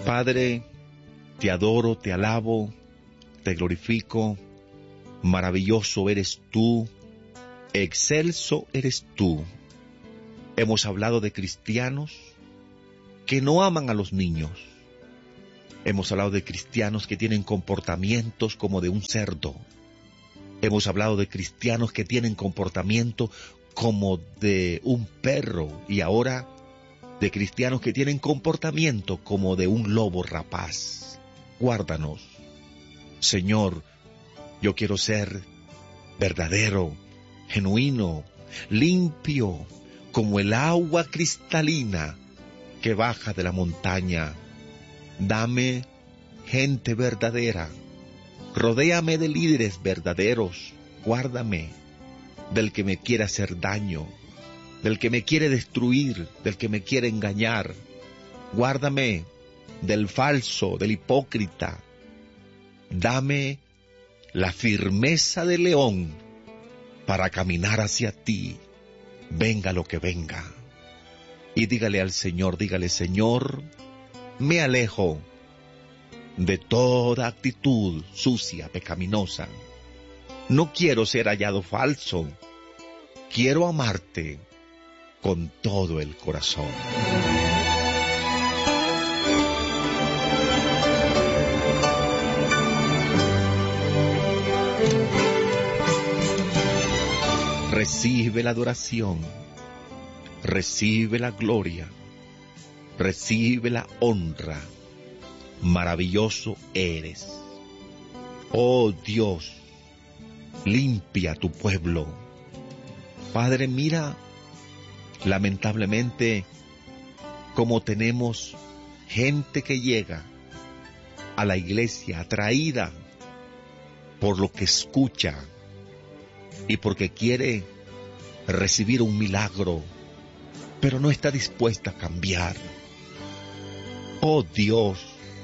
Padre, te adoro, te alabo, te glorifico. Maravilloso eres tú, excelso eres tú. Hemos hablado de cristianos que no aman a los niños. Hemos hablado de cristianos que tienen comportamientos como de un cerdo. Hemos hablado de cristianos que tienen comportamiento como de un perro, y ahora de cristianos que tienen comportamiento como de un lobo rapaz. Guárdanos, Señor. Yo quiero ser verdadero, genuino, limpio, como el agua cristalina que baja de la montaña. Dame gente verdadera. Rodéame de líderes verdaderos. Guárdame del que me quiere hacer daño, del que me quiere destruir, del que me quiere engañar. Guárdame del falso, del hipócrita. Dame la firmeza del león para caminar hacia ti, venga lo que venga. Y dígale al Señor, dígale: Señor, me alejo de toda actitud sucia, pecaminosa. No quiero ser hallado falso. Quiero amarte con todo el corazón. Recibe la adoración, recibe la gloria, recibe la honra. Maravilloso eres. Oh Dios, limpia a tu pueblo. Padre, mira, lamentablemente, como tenemos gente que llega a la iglesia atraída por lo que escucha y porque quiere recibir un milagro, pero no está dispuesta a cambiar. Oh Dios,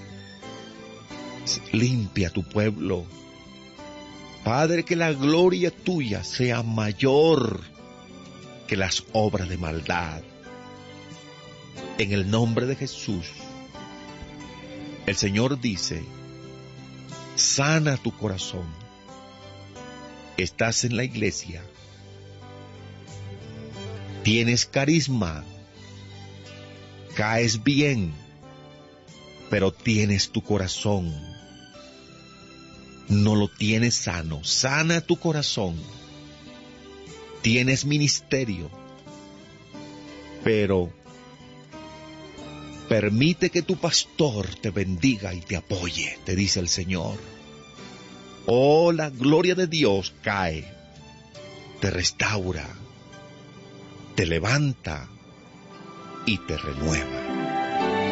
limpia a tu pueblo. Padre, que la gloria tuya sea mayor que las obras de maldad. En el nombre de Jesús, el Señor dice: sana tu corazón. Estás en la iglesia, tienes carisma, caes bien, pero tienes tu corazón, no lo tienes sano. Sana tu corazón. Tienes ministerio, pero permite que tu pastor te bendiga y te apoye, te dice el Señor. Oh, la gloria de Dios cae, te restaura, te levanta y te renueva.